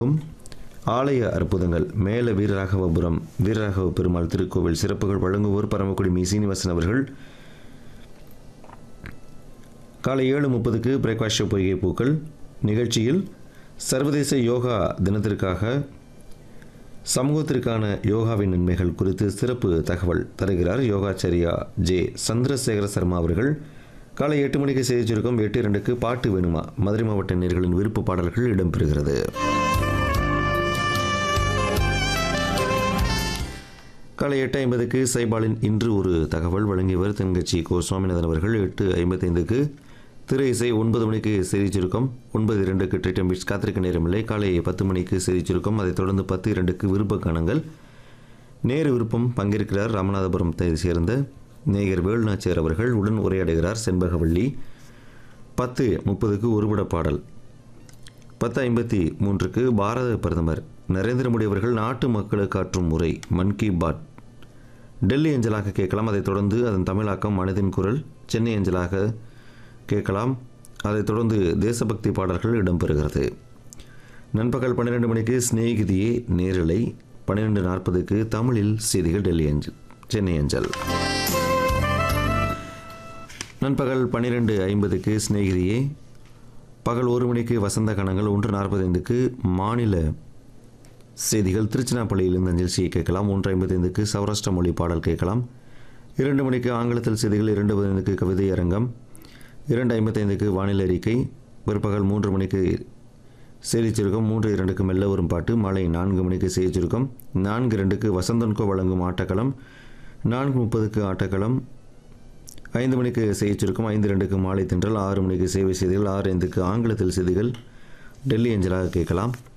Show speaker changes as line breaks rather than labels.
ஆலய அற்புதங்கள் மேல வீரராகவபுரம் வீரராகவ பெருமாள் திருக்கோவில் சிறப்புகள் வழங்குவோர் பரமக்குடி மீ சீனிவாசன் அவர்கள். காலை 7:30க்கு பிரேக்ஃபாஸ்ட் ஷோ பொய்கை பூக்கள் நிகழ்ச்சியில் சர்வதேச யோகா தினத்திற்காக சமூகத்திற்கான யோகாவின் நன்மைகள் குறித்து சிறப்பு தகவல் தருகிறார் யோகாச்சாரியா ஜே சந்திரசேகர சர்மா அவர்கள். காலை 8 மணிக்கு செய்தி சுருக்கம், 8:02க்கு பாட்டு வேணுமா மதுரை மாவட்ட நேயர்களின் விருப்ப பாடல்கள் இடம்பெறுகிறது. காலை 8:50க்கு சைபாலின் இன்று ஒரு தகவல் வழங்கியவர் தென்கட்சி கோ சுவாமிநாதன் அவர்கள். 8:55க்கு திரை இசை. 9 மணிக்கு செய்தி சுருக்கம், 9:02க்கு ட்ரீட்டம் பீட்ஸ் காத்திருக்க நேரமில்லை. காலை 10 மணிக்கு செய்தி சுருக்கம், அதைத் தொடர்ந்து 10:02க்கு விருப்ப காணங்கள். நேரு விருப்பம் பங்கேற்கிறார் ராமநாதபுரம் சேர்ந்த நேயர் வேலுநாச்சியார் அவர்கள். உடன் உரையாடுகிறார் செண்பகவள்ளி. 10:30க்கு ஒருபட பாடல். 10:53க்கு பாரத பிரதமர் நரேந்திர மோடி அவர்கள் நாட்டு மக்களுக்கு ஆற்றும் உரை மன் கி பாத் டெல்லி அஞ்சலாக கேட்கலாம். அதைத் தொடர்ந்து அதன் தமிழாக்கம் மனதின் குரல் சென்னை அஞ்சலாக கேட்கலாம். அதைத் தொடர்ந்து தேசபக்தி பாடல்கள் இடம்பெறுகிறது. நண்பகல் 12 மணிக்கு ஸ்நேகிதியே நேரலை. 12:40க்கு தமிழில் செய்திகள் டெல்லி அஞ்சல் சென்னை அஞ்சல். நண்பகல் 12:50க்கு ஸ்நேகிதியே. பகல் 1 மணிக்கு வசந்த கணங்கள். 1:45க்கு மாநில செய்திகள் திருச்சினாப்பள்ளியிலிருந்து அஞ்சல் செய்ய கேட்கலாம். 1:55க்கு சௌராஷ்டிர மொழி பாடல் கேட்கலாம். 2 மணிக்கு ஆங்கிலத்தில் செய்திகள். 2:15க்கு கவிதை அரங்கம். 2:55க்கு வானிலை அறிக்கை. பிற்பகல் 3 மணிக்கு செய்திச் சுருக்கம். 3:02க்கு மெல்ல வரும் பாட்டு. மாலை 4 மணிக்கு செய்திச் சுருக்கம். 4:02க்கு வசந்தன்கோ வழங்கும் ஆட்டக்களம். 4:30க்கு ஆட்டக்களம். 5 மணிக்கு செய்திச் சுருக்கம். 5:02க்கு மாலை தென்றல். 6 மணிக்கு சேவை செய்திகள். 6:05க்கு ஆங்கிலத்தில் செய்திகள் டெல்லி அஞ்சலாக கேட்கலாம்.